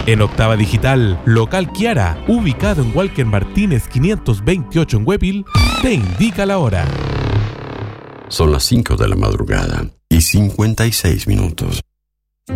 En Octava Digital, local Kiara, ubicado en Walker Martínez 528 en Huepil, te indica la hora. Son las 5 de la madrugada y 56 minutos.